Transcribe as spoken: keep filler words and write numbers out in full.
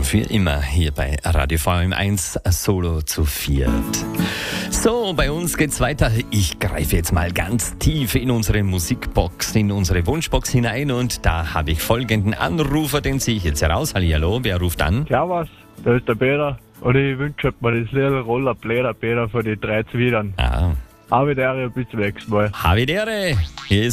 Für immer hier bei Radio V M eins Solo zu viert. So, bei uns geht's weiter. Ich greife jetzt mal ganz tief in unsere Musikbox, in unsere Wunschbox hinein und da habe ich folgenden Anrufer, den ziehe ich jetzt heraus. Hallihallo, wer ruft an? Servus, da ist der Peter und ich wünsche mir das Lied Rollerbläder Peter für die drei Zwiebeln. Ah. Havidere, bis zum nächsten Mal. Havidere! Hier ist